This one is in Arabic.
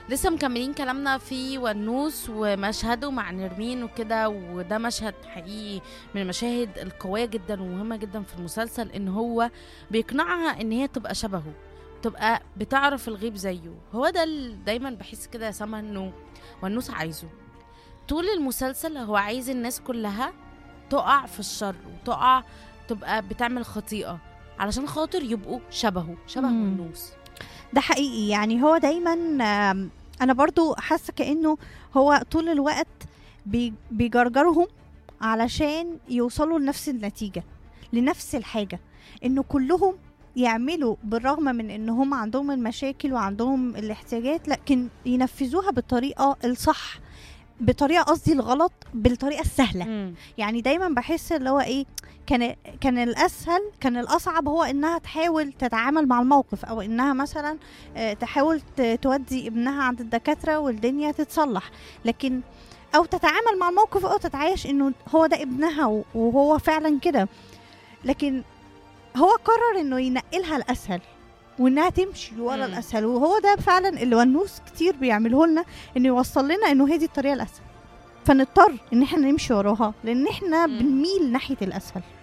لسه مكملين كلامنا في ونوس ومشهده مع نرمين وكده، وده مشهد حقيقي من المشاهد القوية جدا ومهمة جدا في المسلسل، ان هو بيقنعها ان هي تبقى شبهه، تبقى بتعرف الغيب زيه. هو ده دايما بحس كده يا سما انه ونوس عايزه طول المسلسل. هو عايز الناس كلها تقع في الشر وتقع تبقى بتعمل خطيئة علشان خاطر يبقوا شبه ونوس. ده حقيقي. يعني هو دايما انا برضو حاسه كأنه هو طول الوقت بيجرجرهم علشان يوصلوا لنفس النتيجة، لنفس الحاجة، انه كلهم يعملوا بالرغم من ان هم عندهم المشاكل وعندهم الاحتياجات، لكن ينفذوها بالطريقة الصح، بطريقة قصدي الغلط بالطريقة السهلة. يعني دايما بحس اللي هو ايه، كان الاسهل، كان الاصعب هو انها تحاول تتعامل مع الموقف، او انها مثلا تحاول تودي ابنها عند الدكاترة والدنيا تتصلح، لكن او تتعامل مع الموقف او تتعايش انه هو ده ابنها وهو فعلا كده. لكن هو قرر انه ينقلها الاسهل وانها تمشي ورا الاسهل، وهو ده فعلا اللي ونوس كتير بيعمله لنا، انه يوصل لنا انه هي دي الطريقه الاسهل، فنضطر ان احنا نمشي وراها لان احنا بنميل ناحيه الاسهل.